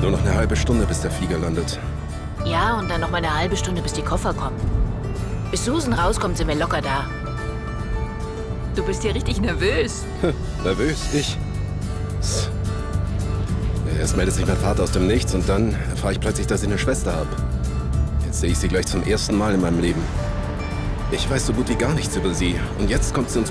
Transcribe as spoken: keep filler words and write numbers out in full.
Nur noch eine halbe Stunde, bis der Flieger landet. Ja, und dann noch mal eine halbe Stunde, bis die Koffer kommen. Bis Susan rauskommt, sind wir locker da. Du bist ja richtig nervös. Nervös? Ich? Erst meldet sich mein Vater aus dem Nichts und dann erfahre ich plötzlich, dass ich eine Schwester habe. Jetzt sehe ich sie gleich zum ersten Mal in meinem Leben. Ich weiß so gut wie gar nichts über sie. Und jetzt kommt sie uns